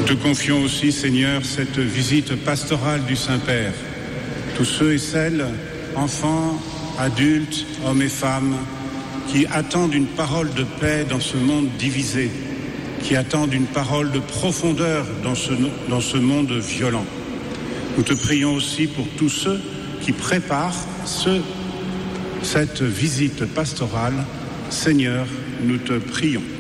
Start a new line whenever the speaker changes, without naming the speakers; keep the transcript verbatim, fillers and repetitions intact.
te confions aussi, Seigneur, cette visite pastorale du Saint-Père. Tous ceux et celles, enfants, adultes, hommes et femmes, qui attendent une parole de paix dans ce monde divisé, qui attendent une parole de profondeur dans ce, dans ce monde violent. Nous te prions aussi pour tous ceux qui préparent ce cette visite pastorale. Seigneur, nous te prions.